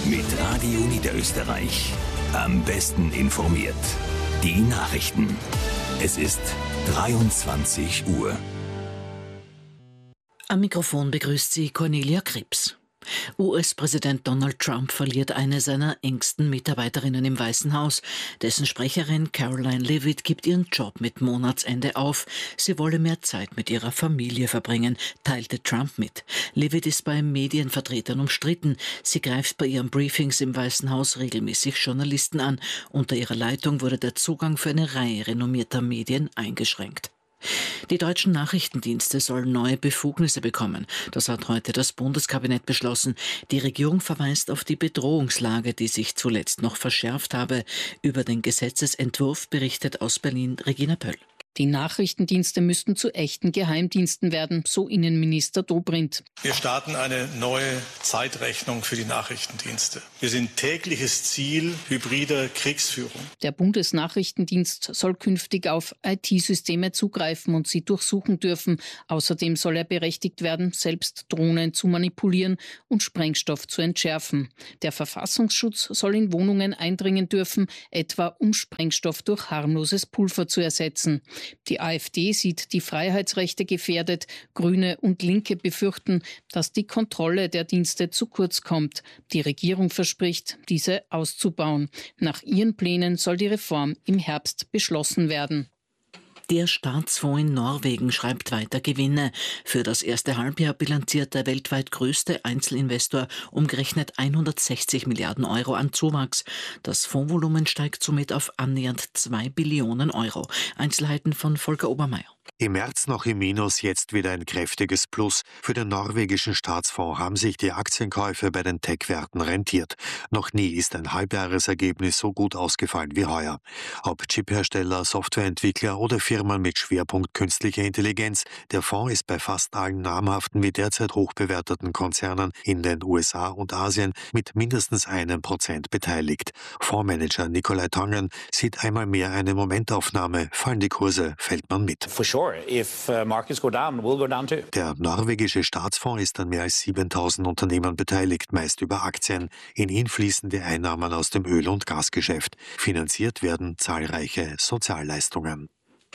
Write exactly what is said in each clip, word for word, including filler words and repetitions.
mit Radio Niederösterreich. Am besten informiert. Die Nachrichten. Es ist dreiundzwanzig Uhr. Am Mikrofon begrüßt sie Cornelia Krebs. U S-Präsident Donald Trump verliert eine seiner engsten Mitarbeiterinnen im Weißen Haus. Dessen Sprecherin Karoline Leavitt gibt ihren Job mit Monatsende auf. Sie wolle mehr Zeit mit ihrer Familie verbringen, teilte Trump mit. Leavitt ist bei Medienvertretern umstritten. Sie greift bei ihren Briefings im Weißen Haus regelmäßig Journalisten an. Unter ihrer Leitung wurde der Zugang für eine Reihe renommierter Medien eingeschränkt. Die deutschen Nachrichtendienste sollen neue Befugnisse bekommen. Das hat heute das Bundeskabinett beschlossen. Die Regierung verweist auf die Bedrohungslage, die sich zuletzt noch verschärft habe. Über den Gesetzesentwurf berichtet aus Berlin Regina Pöll. Die Nachrichtendienste müssten zu echten Geheimdiensten werden, so Innenminister Dobrindt. Wir starten eine neue Zeitrechnung für die Nachrichtendienste. Wir sind tägliches Ziel hybrider Kriegsführung. Der Bundesnachrichtendienst soll künftig auf I T-Systeme zugreifen und sie durchsuchen dürfen. Außerdem soll er berechtigt werden, selbst Drohnen zu manipulieren und Sprengstoff zu entschärfen. Der Verfassungsschutz soll in Wohnungen eindringen dürfen, etwa um Sprengstoff durch harmloses Pulver zu ersetzen. Die AfD sieht die Freiheitsrechte gefährdet. Grüne und Linke befürchten, dass die Kontrolle der Dienste zu kurz kommt. Die Regierung verspricht, diese auszubauen. Nach ihren Plänen soll die Reform im Herbst beschlossen werden. Der Staatsfonds in Norwegen schreibt weiter Gewinne. Für das erste Halbjahr bilanziert der weltweit größte Einzelinvestor umgerechnet hundertsechzig Milliarden Euro an Zuwachs. Das Fondsvolumen steigt somit auf annähernd zwei Billionen Euro. Einzelheiten von Volker Obermeier. Im März noch im Minus, jetzt wieder ein kräftiges Plus. Für den norwegischen Staatsfonds haben sich die Aktienkäufe bei den Tech-Werten rentiert. Noch nie ist ein Halbjahresergebnis so gut ausgefallen wie heuer. Ob Chiphersteller, Softwareentwickler oder Firmen mit Schwerpunkt künstlicher Intelligenz, der Fonds ist bei fast allen namhaften wie derzeit hochbewerteten Konzernen in den U S A und Asien mit mindestens einem Prozent beteiligt. Fondsmanager Nikolai Tangen sieht einmal mehr eine Momentaufnahme. Fallen die Kurse, fällt man mit. For sure. If uh, markets go down, we'll go down too. Der norwegische Staatsfonds ist an mehr als siebentausend Unternehmen beteiligt, meist über Aktien. In ihn fließen die Einnahmen aus dem Öl- und Gasgeschäft. Finanziert werden zahlreiche Sozialleistungen.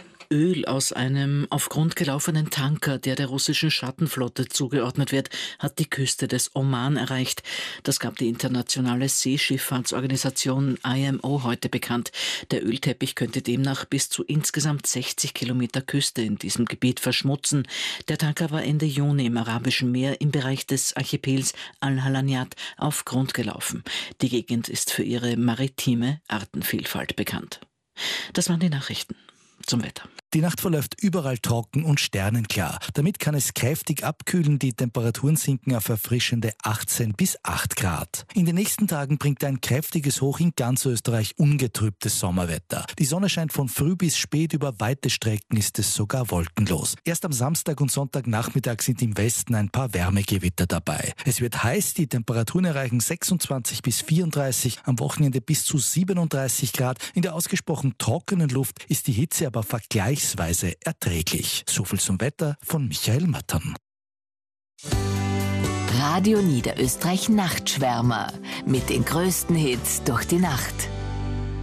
Öl aus einem auf Grund gelaufenen Tanker, der der russischen Schattenflotte zugeordnet wird, hat die Küste des Oman erreicht. Das gab die internationale Seeschifffahrtsorganisation I M O heute bekannt. Der Ölteppich könnte demnach bis zu insgesamt sechzig Kilometer Küste in diesem Gebiet verschmutzen. Der Tanker war Ende Juni im Arabischen Meer im Bereich des Archipels Al-Halaniyat auf Grund gelaufen. Die Gegend ist für ihre maritime Artenvielfalt bekannt. Das waren die Nachrichten. Zum Wetter. Die Nacht verläuft überall trocken und sternenklar. Damit kann es kräftig abkühlen. Die Temperaturen sinken auf erfrischende achtzehn bis acht Grad. In den nächsten Tagen bringt ein kräftiges Hoch in ganz Österreich ungetrübtes Sommerwetter. Die Sonne scheint von früh bis spät, über weite Strecken ist es sogar wolkenlos. Erst am Samstag und Sonntagnachmittag sind im Westen ein paar Wärmegewitter dabei. Es wird heiß, die Temperaturen erreichen sechsundzwanzig bis vierunddreißig, am Wochenende bis zu siebenunddreißig Grad. In der ausgesprochen trockenen Luft ist die Hitze aber vergleichsweise erträglich. So viel zum Wetter von Michael Mattern. Radio Niederösterreich Nachtschwärmer mit den größten Hits durch die Nacht.